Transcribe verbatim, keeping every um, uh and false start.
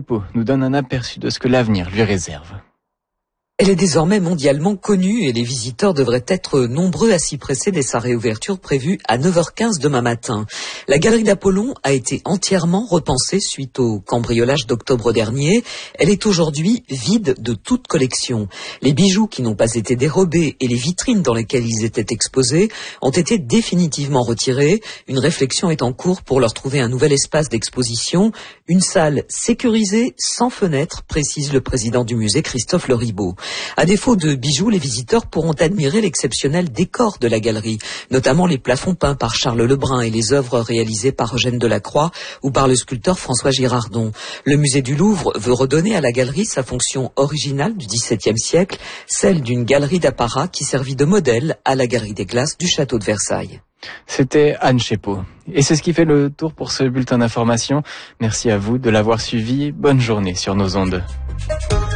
Chepot nous donne un aperçu de ce que l'avenir lui réserve. Elle est désormais mondialement connue et les visiteurs devraient être nombreux à s'y presser dès sa réouverture prévue à neuf heures quinze demain matin. La galerie d'Apollon a été entièrement repensée suite au cambriolage d'octobre dernier. Elle est aujourd'hui vide de toute collection. Les bijoux qui n'ont pas été dérobés et les vitrines dans lesquelles ils étaient exposés ont été définitivement retirés. Une réflexion est en cours pour leur trouver un nouvel espace d'exposition, une salle sécurisée sans fenêtre, précise le président du musée Christophe Leribaud. À défaut de bijoux, les visiteurs pourront admirer l'exceptionnel décor de la galerie, notamment les plafonds peints par Charles Lebrun et les œuvres réalisées par Eugène Delacroix ou par le sculpteur François Girardon. Le musée du Louvre veut redonner à la galerie sa fonction originale du dix-septième siècle, celle d'une galerie d'apparat qui servit de modèle à la galerie des glaces du château de Versailles. C'était Anne Chepot. Et c'est ce qui fait le tour pour ce bulletin d'information. Merci à vous de l'avoir suivi. Bonne journée sur nos ondes.